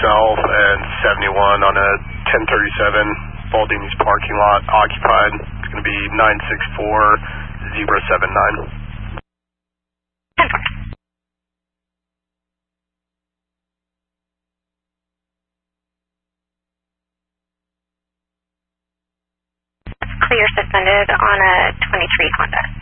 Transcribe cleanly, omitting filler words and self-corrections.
myself and 71 on a 1037 Baldini's parking lot occupied. It's going to be 964079. 10-4. Clear suspended on a 23 Honda.